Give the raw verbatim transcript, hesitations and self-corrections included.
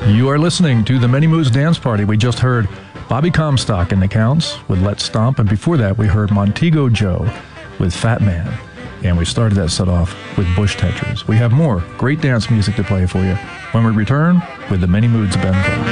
You are listening to the Many Moods Dance Party. We just heard Bobby Comstock and the Counts with Let's Stomp, and before that we heard Montego Joe with Fat Man. And we started that set off with Bush Tetras. We have more great dance music to play for you when we return with the Many Moods Ben Clark.